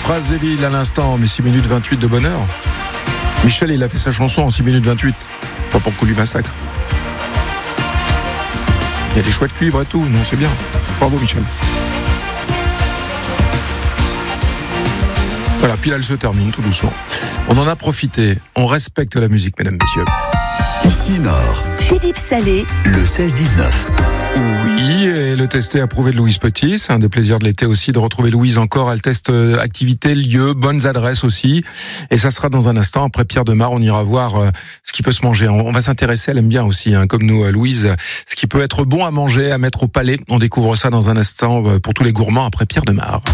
Prince des villes à l'instant, mais 6 minutes 28 de bonheur. Michel, il a fait sa chanson en 6 minutes 28. Pas pour qu'on lui massacre. Il y a des choix de cuivre et tout, non, c'est bien. Bravo Michel. Voilà, puis là elle se termine tout doucement. On en a profité, on respecte la musique, mesdames, messieurs. Ici Nord, Philippe Salé, le 16-19. Oui, et le testé approuvé de Louise Petit. C'est un des plaisirs de l'été aussi de retrouver Louise encore. Elle teste activités, lieux, bonnes adresses aussi. Et ça sera dans un instant. Après Pierre Demar, on ira voir ce qui peut se manger. On va s'intéresser, elle aime bien aussi, comme nous, Louise, ce qui peut être bon à manger, à mettre au palais. On découvre ça dans un instant pour tous les gourmands après Pierre Demar.